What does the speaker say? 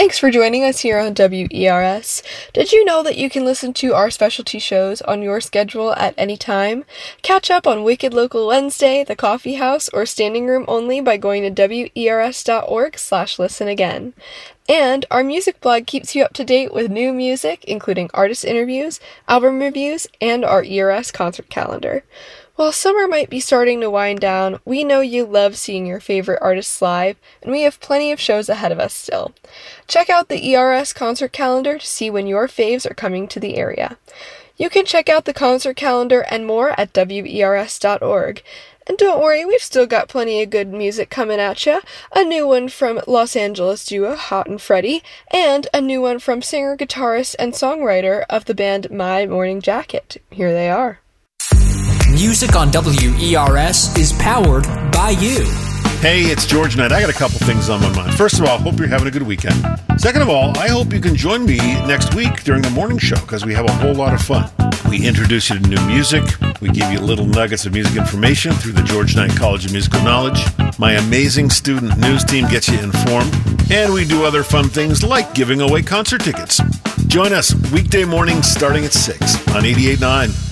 Thanks for joining us here on WERS. Did you know that you can listen to our specialty shows on your schedule at any time? Catch up on Wicked Local Wednesday, The Coffee House, or Standing Room Only by going to WERS.org/listen again. And our music blog keeps you up to date with new music, including artist interviews, album reviews, and our ERS concert calendar. While summer might be starting to wind down, we know you love seeing your favorite artists live, and we have plenty of shows ahead of us still. Check out the ERS concert calendar to see when your faves are coming to the area. You can check out the concert calendar and more at WERS.org. And don't worry, we've still got plenty of good music coming at ya. A new one from Los Angeles duo Hot and Freddie, and a new one from singer, guitarist, and songwriter of the band My Morning Jacket. Here they are. Music on WERS is powered by you. Hey, it's George Knight. I got a couple things on my mind. First of all, hope you're having a good weekend. Second of all, I hope you can join me next week during the morning show because we have a whole lot of fun. We introduce you to new music. We give you little nuggets of music information through the George Knight College of Musical Knowledge. My amazing student news team gets you informed. And we do other fun things like giving away concert tickets. Join us weekday mornings starting at 6 on 88.9.